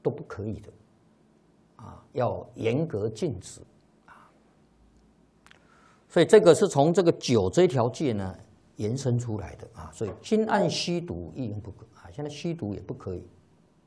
都不可以的，要严格禁止所以这个是从这个酒这条戒呢延伸出来的所以今按吸毒亦应不可现在吸毒也不可以。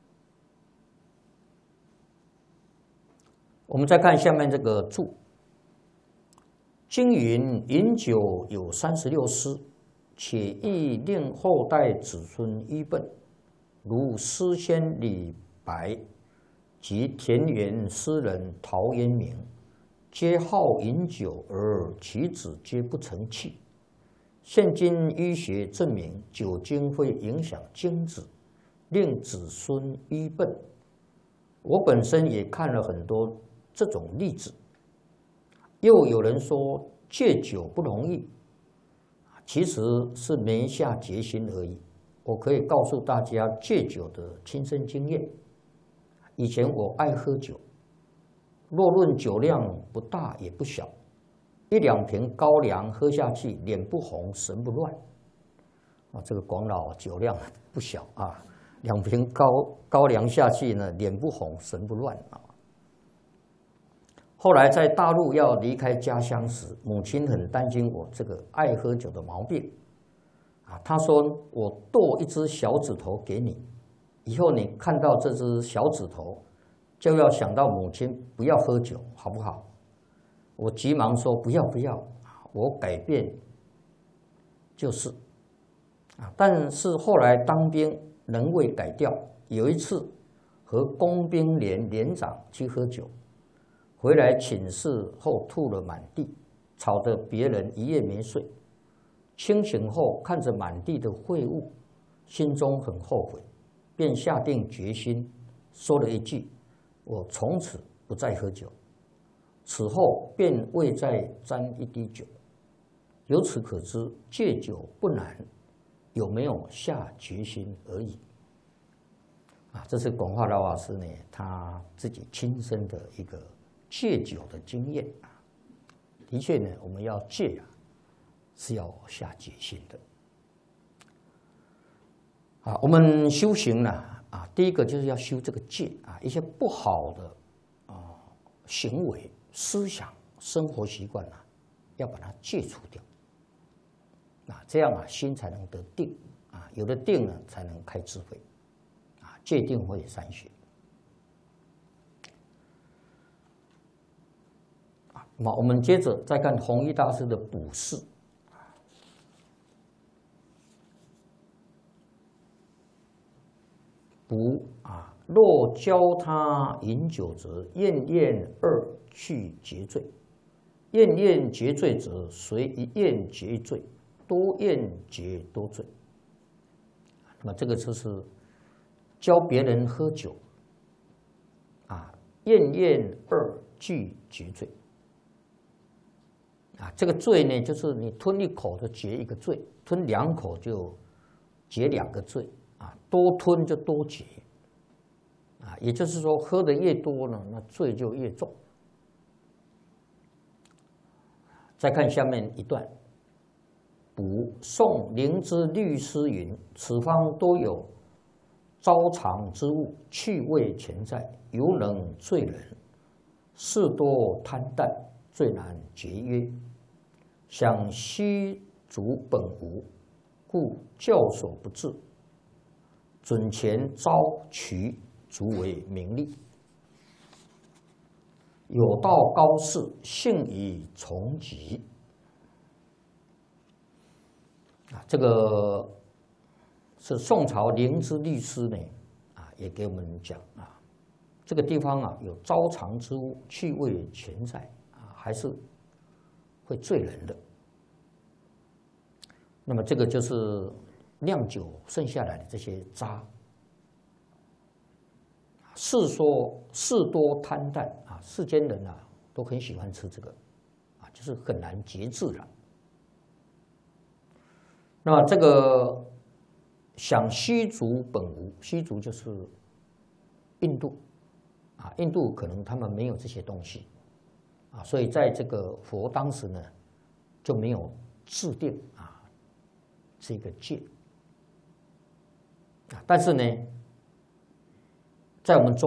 我们再看下面这个注，经云饮酒有36施，且亦令后代子孙依奔，如诗仙李白及田园诗人陶渊明，皆好饮酒，而其子皆不成器。现今医学证明，酒精会影响精子，令子孙依奔。我本身也看了很多这种例子。又有人说戒酒不容易，其实是没下决心而已。我可以告诉大家戒酒的亲身经验。以前我爱喝酒，若论酒量不大也不小，1、2瓶高粱喝下去，脸不红神不乱。这个广老酒量不小2瓶高粱下去呢，脸不红神不乱后来在大陆要离开家乡时，母亲很担心我这个爱喝酒的毛病她说我剁1只小指头给你，以后你看到这只小指头就要想到母亲不要喝酒，好不好？我急忙说不要，我改变就是但是后来当兵人未改掉，有一次和工兵连连长去喝酒，回来寝室后吐了满地，吵得别人一夜没睡。清醒后看着满地的秽物，心中很后悔，便下定决心说了一句：我从此不再喝酒。此后便未再沾一滴酒。由此可知，戒酒不难，有没有下决心而已这是广化老法师呢他自己亲身的一个戒酒的经验的确呢，我们要戒是要下决心的我们修行呢第一个就是要修这个戒一些不好的行为、思想、生活习惯要把它戒除掉这样心才能得定有了定呢，才能开智慧戒定慧3学我们接着再看弘一大师的补释补若教他饮酒者，厌厌2去结罪。厌厌结罪者，随一厌结罪，多厌结多罪。那么这个就是教别人喝酒厌厌2俱结罪这个罪呢，就是你吞1口就结1个罪，吞2口就结2个罪多吞就多结也就是说，喝的越多呢，那罪就越重。再看下面一段，补宋灵芝律师云：此方多有招藏之物，趣味潜在，犹能醉人。事多贪淡，最难节约。想虚足本无，故教所不至。准前招取，足为名利。有道高士，性以从疾。这个是宋朝灵芝律师呢，也给我们讲这个地方有招藏之物，趣味潜在还是会醉人的。那么这个就是酿酒剩下来的这些渣。事多贪淡世间人都很喜欢吃这个就是很难节制了。那么这个想虚足本无，虚足就是印度印度可能他们没有这些东西所以在这个佛当时呢就没有制定这个戒但是呢在我们中